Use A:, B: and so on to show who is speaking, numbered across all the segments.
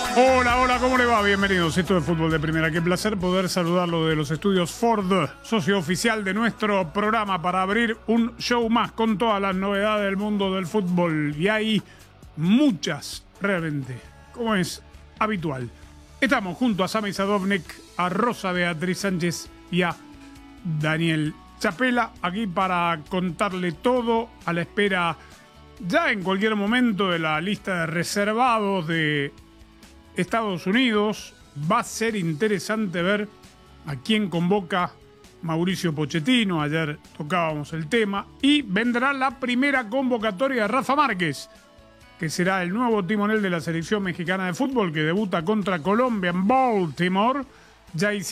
A: Hola, hola, ¿cómo le va? Bienvenidos. Esto es Fútbol de Primera. Qué placer poder saludarlo de los estudios Ford, socio oficial de nuestro programa, para abrir un show más con todas las novedades del mundo del fútbol. Y hay muchas, realmente, como es habitual. Estamos junto a Sami Sadovnik, a Rosa Beatriz Sánchez y a Daniel Chapela, aquí para contarle todo a la espera, ya en cualquier momento, de la lista de reservados de Estados Unidos. Va a ser interesante ver a quién convoca Mauricio Pochettino. Ayer tocábamos el tema. Y vendrá la primera convocatoria de Rafa Márquez, que será el nuevo timonel de la selección mexicana de fútbol, que debuta contra Colombia en Baltimore. Ya hay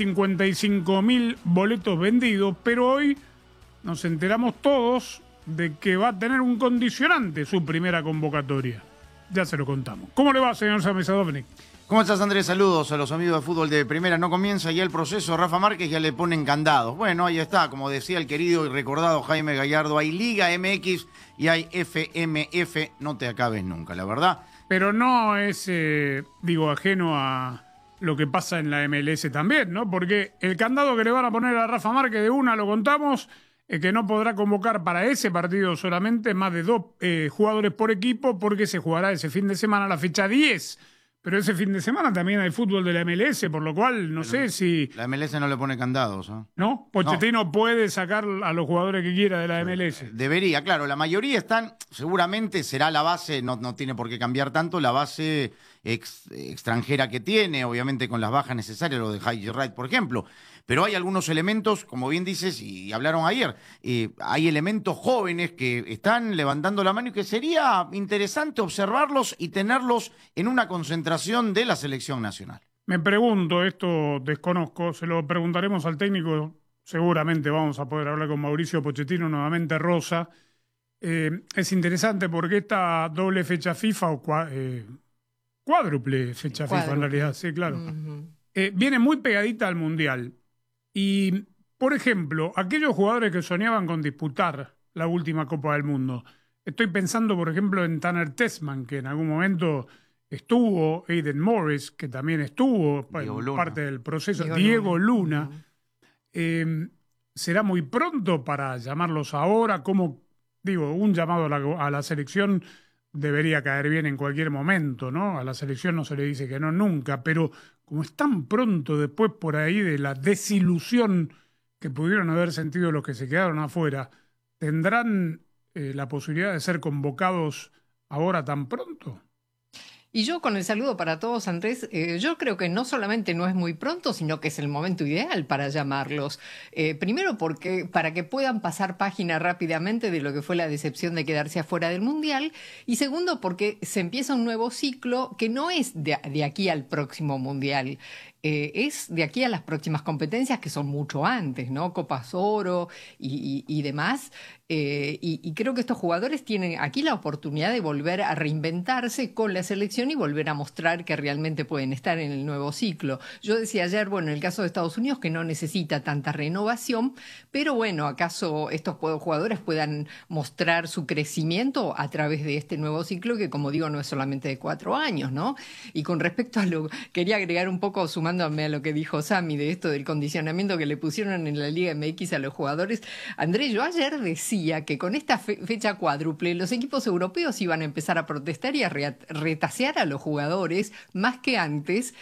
A: 55.000 boletos vendidos, pero hoy nos enteramos todos de que va a tener un condicionante su primera convocatoria. Ya se lo contamos. ¿Cómo le va, señor Sami Sadovnik?
B: ¿Cómo estás, Andrés? Saludos a los amigos de Fútbol de Primera. No comienza ya el proceso. Rafa Márquez ya le ponen candados. Bueno, ahí está. Como decía el querido y recordado Jaime Gallardo, hay Liga MX y hay FMF. No te acabes nunca, la verdad.
A: Pero no es, ajeno a lo que pasa en la MLS también, ¿no? Porque el candado que le van a poner a Rafa Márquez, de una lo contamos, es que no podrá convocar para ese partido solamente más de 2 jugadores por equipo, porque se jugará ese fin de semana la fecha 10. Pero ese fin de semana también hay fútbol de la MLS, por lo cual no sé si...
B: La MLS no le pone candados, ¿eh?
A: ¿No? Pochettino puede sacar a los jugadores que quiera de la MLS.
B: Debería, claro. La mayoría están, seguramente será la base, no tiene por qué cambiar tanto, la base extranjera que tiene, obviamente con las bajas necesarias, lo de Haji Wright, por ejemplo. Pero hay algunos elementos, como bien dices, y hablaron ayer, hay elementos jóvenes que están levantando la mano y que sería interesante observarlos y tenerlos en una concentración de la selección nacional.
A: Me pregunto, esto desconozco, se lo preguntaremos al técnico, seguramente vamos a poder hablar con Mauricio Pochettino nuevamente, Rosa. Es interesante porque esta doble fecha FIFA, o cuádruple fecha FIFA en realidad, sí, claro, viene muy pegadita al Mundial. Y, por ejemplo, aquellos jugadores que soñaban con disputar la última Copa del Mundo, estoy pensando, por ejemplo, en Tanner Tessman, que en algún momento estuvo, Aiden Morris, que también estuvo en parte del proceso, Diego Luna. ¿Será muy pronto para llamarlos ahora? Como digo, un llamado a la selección debería caer bien en cualquier momento, ¿no? A la selección no se le dice que no nunca, pero como es tan pronto después por ahí de la desilusión que pudieron haber sentido los que se quedaron afuera, ¿tendrán la posibilidad de ser convocados ahora tan pronto?
C: Y yo, con el saludo para todos, Andrés, yo creo que no solamente no es muy pronto, sino que es el momento ideal para llamarlos. Primero, porque para que puedan pasar página rápidamente de lo que fue la decepción de quedarse afuera del Mundial. Y segundo, porque se empieza un nuevo ciclo que no es de aquí al próximo Mundial. Es de aquí a las próximas competencias, que son mucho antes, ¿no? Copas Oro y demás. Y creo que estos jugadores tienen aquí la oportunidad de volver a reinventarse con la selección y volver a mostrar que realmente pueden estar en el nuevo ciclo. Yo decía ayer, bueno, en el caso de Estados Unidos, que no necesita tanta renovación, pero bueno, ¿acaso estos jugadores puedan mostrar su crecimiento a través de este nuevo ciclo que, como digo, no es solamente de 4 años, ¿no? Y con respecto a quería agregar un poco, sumándome a lo que dijo Sami de esto del condicionamiento que le pusieron en la Liga MX a los jugadores. Andrés, yo ayer decía que con esta fecha cuádruple los equipos europeos iban a empezar a protestar y a retasear a los jugadores más que antes,